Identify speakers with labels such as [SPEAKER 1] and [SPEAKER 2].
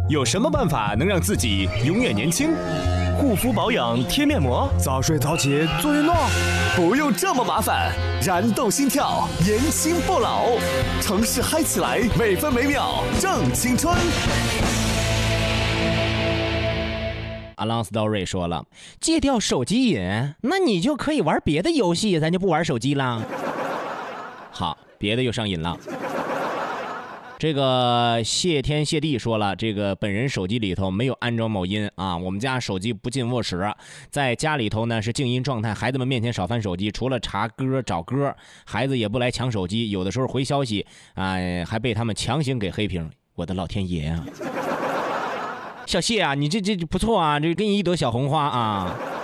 [SPEAKER 1] 有什么办法能让自己永远年轻？
[SPEAKER 2] 护肤保养贴面膜，
[SPEAKER 3] 早睡早起做运动，
[SPEAKER 1] 不用这么麻烦，燃动心跳，年轻不老，城市嗨起来，每分每秒正青春。
[SPEAKER 4] 阿浪 story 说了，戒掉手机瘾，那你就可以玩别的游戏，咱就不玩手机了。好，别的又上瘾了。这个谢天谢地说了，这个本人手机里头没有安装某音啊，我们家手机不进卧室，在家里头呢是静音状态，孩子们面前少翻手机，除了查歌找歌，孩子也不来抢手机，有的时候回消息还被他们强行给黑屏。我的老天爷啊！小谢啊，你这不错啊，这给你一朵小红花啊！